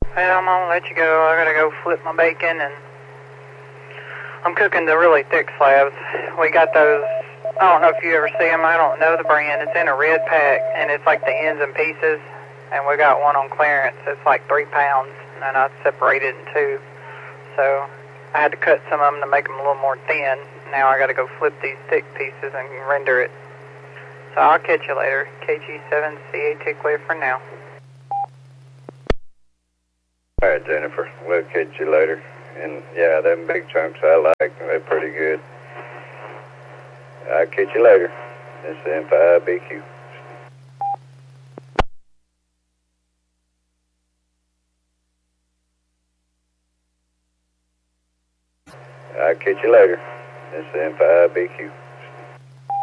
Well, I'm gonna let you go. I gotta go flip my bacon, and I'm cooking the really thick slabs. We got those, I don't know if you ever see them, I don't know the brand. It's in a red pack, and it's like the ends and pieces, and we got one on clearance. It's like 3 pounds, and I separated in two. So I had to cut some of them to make them a little more thin. Now I gotta go flip these thick pieces and render it. So I'll catch you later. KG7CA, take clear for now. All right, Jennifer, we'll catch you later. And yeah, them big chunks I like, they're pretty good. I'll catch you later. This is M5BQ. I'll catch you later. This is M5BQ.